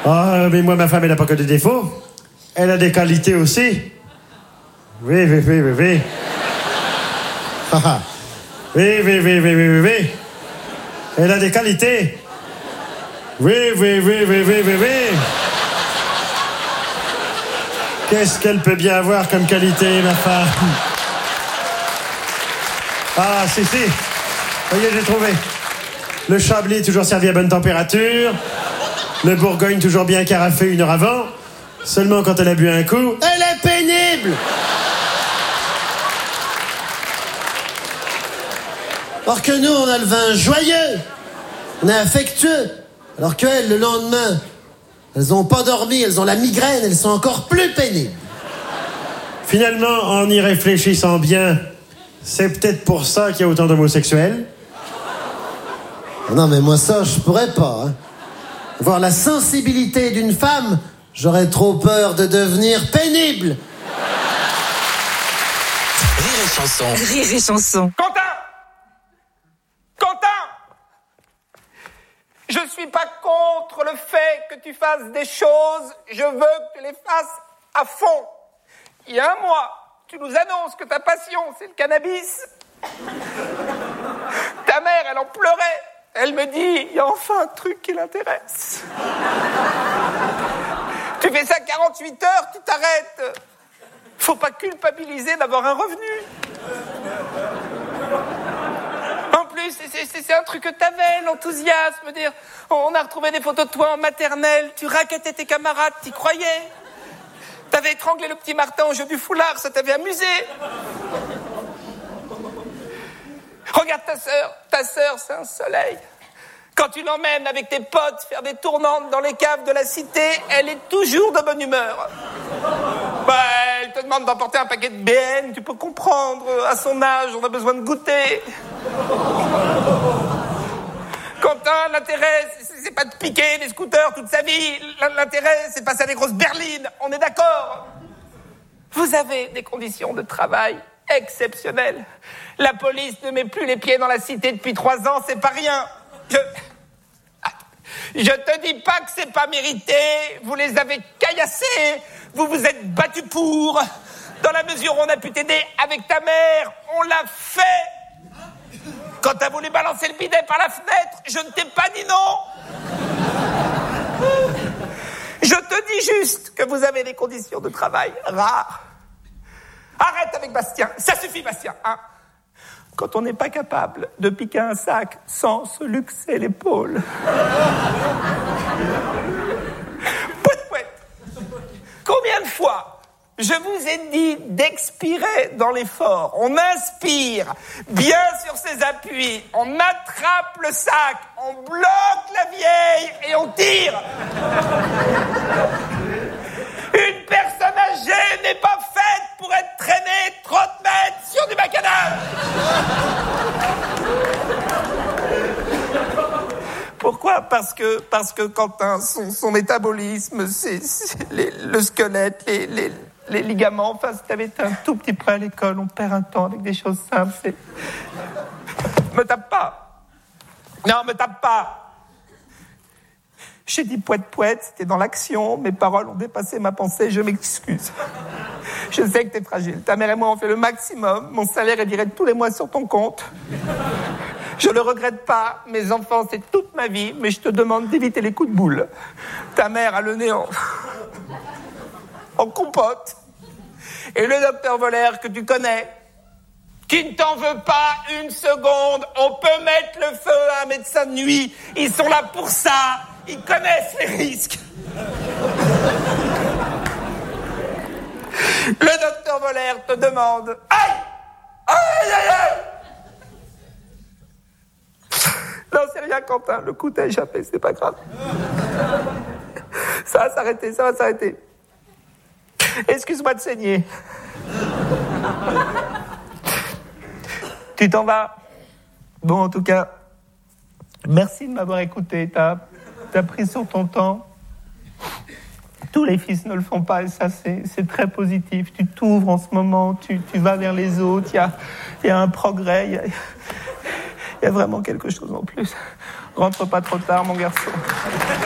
Ah, mais moi, ma femme, elle n'a pas que des défauts. Elle a des qualités aussi. Oui. Oui. Elle a des qualités. Oui. Qu'est-ce qu'elle peut bien avoir comme qualité, ma femme? Ah, si. Voyez, j'ai trouvé. Le Chablis toujours servi à bonne température. Le Bourgogne toujours bien carafé 1 heure avant. Seulement quand elle a bu un coup, elle est pénible. Alors que nous, on a le vin joyeux. On est affectueux. Alors qu'elles, le lendemain, elles n'ont pas dormi, elles ont la migraine, elles sont encore plus pénibles. Finalement, en y réfléchissant bien, c'est peut-être pour ça qu'il y a autant d'homosexuels. Non, mais moi, ça, je pourrais pas. Hein. Voir la sensibilité d'une femme, j'aurais trop peur de devenir pénible. Rire et chanson. Quentin, je suis pas contre le fait que tu fasses des choses, je veux que tu les fasses à fond. Il y a un mois, tu nous annonces que ta passion, c'est le cannabis. Ta mère, elle en pleurait. Elle me dit, il y a enfin un truc qui l'intéresse. Tu fais ça 48 heures, tu t'arrêtes. Faut pas culpabiliser d'avoir un revenu. En plus, c'est un truc que t'avais, l'enthousiasme, dire, on a retrouvé des photos de toi en maternelle, tu raquettais tes camarades, t'y croyais. T'avais étranglé le petit Martin au jeu du foulard, ça t'avait amusé. Regarde ta sœur, c'est un soleil. Quand tu l'emmènes avec tes potes faire des tournantes dans les caves de la cité, elle est toujours de bonne humeur. Elle te demande d'emporter un paquet de BN, tu peux comprendre, à son âge, on a besoin de goûter. Quentin, l'intérêt, c'est pas de piquer des scooters toute sa vie. L'intérêt, c'est de passer à des grosses berlines. On est d'accord? Vous avez des conditions de travail exceptionnelles. La police ne met plus les pieds dans la cité depuis 3 ans, c'est pas rien. Je te dis pas que c'est pas mérité. Vous les avez caillassés. Vous vous êtes battus pour. Dans la mesure où on a pu t'aider avec ta mère, on l'a fait. Quand t'as voulu balancer le bidet par la fenêtre, je ne t'ai pas dit non. Je te dis juste que vous avez des conditions de travail rares. Arrête avec Bastien. Ça suffit, Bastien. Hein? Quand on n'est pas capable de piquer un sac sans se luxer l'épaule. Pouet. Combien de fois je vous ai dit d'expirer dans l'effort? On inspire bien sur ses appuis, on attrape le sac, on bloque la vieille et on tire. Une personne âgée n'est pas faite pour être traînée 30 mètres sur du macadam. Pourquoi? Parce que Quentin, son métabolisme, c'est le squelette, les ligaments, enfin, si t'avais été un tout petit peu à l'école, on perd un temps avec des choses simples, Me tape pas. Non, me tape pas. J'ai dit pouet, c'était dans l'action, mes paroles ont dépassé ma pensée, je m'excuse. Je sais que t'es fragile, ta mère et moi on fait le maximum, mon salaire est direct tous les mois sur ton compte. Je le regrette pas, mes enfants c'est toute ma vie, mais je te demande d'éviter les coups de boule. Ta mère a le nez en compote. Et le docteur Voller que tu connais, qui ne t'en veut pas une seconde, on peut mettre le feu à un médecin de nuit, ils sont là pour ça. Ils connaissent les risques. Le docteur Voller te demande... Aïe. Non, c'est rien, Quentin. Le coup t'a échappé, c'est pas grave. Ça va s'arrêter. Excuse-moi de saigner. Tu t'en vas. Bon, en tout cas, merci de m'avoir écouté. T'as pris sur ton temps. Tous les fils ne le font pas et ça, c'est très positif. Tu t'ouvres en ce moment, tu vas vers les autres. Il y a un progrès, il y a vraiment quelque chose en plus. Rentre pas trop tard, mon garçon.